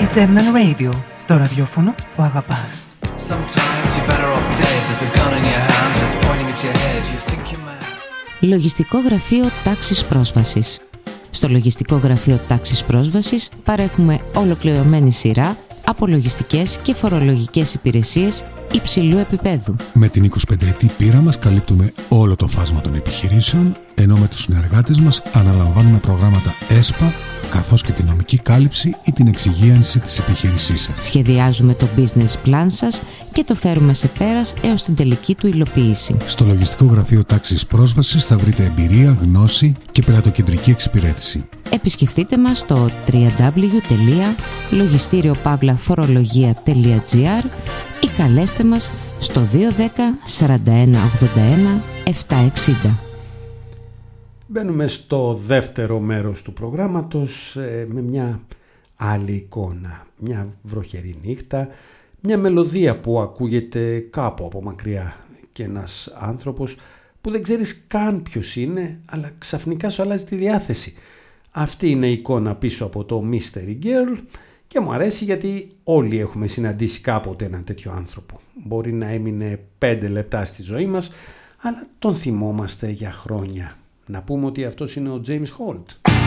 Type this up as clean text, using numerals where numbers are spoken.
Eternal Radio, το ραδιόφωνο που αγαπάς. Λογιστικό γραφείο τάξης πρόσβασης. Στο Λογιστικό γραφείο τάξης πρόσβασης παρέχουμε ολοκληρωμένη σειρά από λογιστικές και φορολογικές υπηρεσίες υψηλού επίπεδου. Με την 25ετή πείρα μας καλύπτουμε όλο το φάσμα των επιχειρήσεων, ενώ με τους συνεργάτες μας αναλαμβάνουμε προγράμματα ΕΣΠΑ, καθώς και την νομική κάλυψη ή την εξυγίανση της επιχείρησής σας. Σχεδιάζουμε το business plan σας και το φέρουμε σε πέρας έως την τελική του υλοποίηση. Στο Λογιστικό Γραφείο Τάξης Πρόσβασης θα βρείτε εμπειρία, γνώση και πελατοκεντρική εξυπηρέτηση. Επισκεφτείτε μας στο www.logisteriopavlaforologia.gr ή καλέστε μας στο 210 41 81 760. Μπαίνουμε στο δεύτερο μέρος του προγράμματος με μια άλλη εικόνα. Μια βροχερή νύχτα, μια μελωδία που ακούγεται κάπου από μακριά και ένας άνθρωπος που δεν ξέρεις καν ποιος είναι, αλλά ξαφνικά σου αλλάζει τη διάθεση. Αυτή είναι η εικόνα πίσω από το Mystery Girl και μου αρέσει γιατί όλοι έχουμε συναντήσει κάποτε έναν τέτοιο άνθρωπο. Μπορεί να έμεινε 5 λεπτά στη ζωή μας, αλλά τον θυμόμαστε για χρόνια. Να πούμε ότι αυτός είναι ο James Holt.